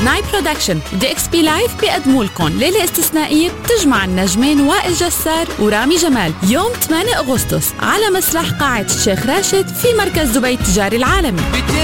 ناي برودكشن ودي اكس بي لايف بيقدموا لكم ليلة استثنائية بتجمع النجمين وائل جسار ورامي جمال يوم 8 أغسطس على مسرح قاعة الشيخ راشد في مركز دبي التجاري العالمي.